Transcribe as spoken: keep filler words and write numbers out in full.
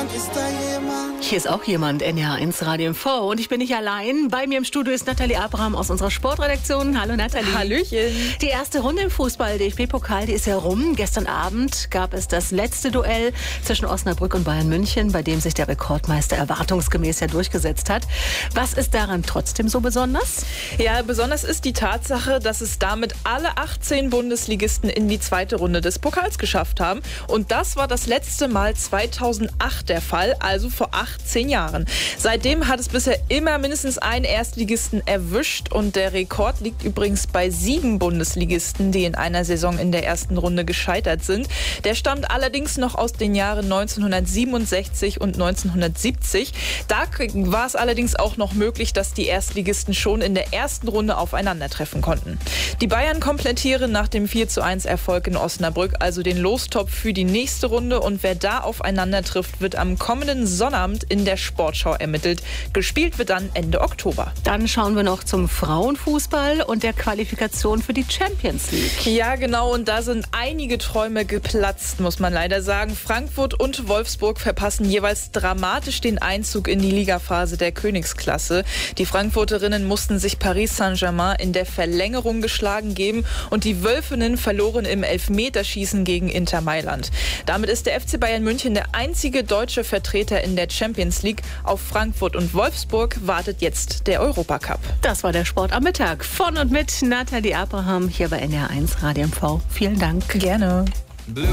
ist da jemand? Hier ist auch jemand, N H eins Radio M V. Und ich bin nicht allein. Bei mir im Studio ist Nathalie Abraham aus unserer Sportredaktion. Hallo Nathalie. Hallöchen. Die erste Runde im Fußball, D F B-Pokal, die ist ja rum. Gestern Abend gab es das letzte Duell zwischen Osnabrück und Bayern München, bei dem sich der Rekordmeister erwartungsgemäß ja durchgesetzt hat. Was ist daran trotzdem so besonders? Ja, besonders ist die Tatsache, dass es damit alle achtzehn Bundesligisten in die zweite Runde des Pokals geschafft haben. Und das war das letzte Mal zweitausendacht der Fall, also vor achtzehn Jahren. Seitdem hat es bisher immer mindestens einen Erstligisten erwischt und der Rekord liegt übrigens bei sieben Bundesligisten, die in einer Saison in der ersten Runde gescheitert sind. Der stammt allerdings noch aus den Jahren neunzehnhundertsiebenundsechzig und neunzehnhundertsiebzig. Da war es allerdings auch noch möglich, dass die Erstligisten schon in der ersten Runde aufeinandertreffen konnten. Die Bayern komplettieren nach dem vier zu eins Erfolg in Osnabrück also den Lostopf für die nächste Runde und wer da aufeinander trifft, wird am kommenden Sonnabend in der Sportschau ermittelt. Gespielt wird dann Ende Oktober. Dann schauen wir noch zum Frauenfußball und der Qualifikation für die Champions League. Ja, genau, und da sind einige Träume geplatzt, muss man leider sagen. Frankfurt und Wolfsburg verpassen jeweils dramatisch den Einzug in die Ligaphase der Königsklasse. Die Frankfurterinnen mussten sich Paris Saint-Germain in der Verlängerung geschlagen geben und die Wölfinnen verloren im Elfmeterschießen gegen Inter Mailand. Damit ist der F C Bayern München der einzige deutsche Vertreter in der Champions League. Auf Frankfurt und Wolfsburg wartet jetzt der Europacup. Das war der Sport am Mittag von und mit Nathalie Abraham hier bei N H eins Radio M V. Vielen Dank. Gerne.